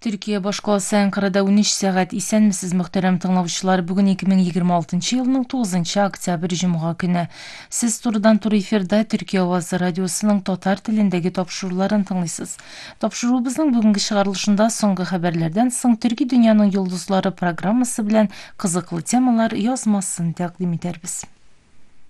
Türkiye башкаласы Анкарада 13 сәгать. Исәнмесез, мөхтәрәм тыңлаучылар. Бүген 2026 елның 9 октябрь җомга көне. Сез турыдан-туры эфирда Төркия авазы радиосының татар телендәге тапшыруларын тыңлыйсыз. Тапшыруыбызның бүгенге чыгарылышында соңгы хәбәрләрдән соң Төрки дөньяның йолдызлары программасы белән кызыклы темалар язмасын тәкъдим итәрбез.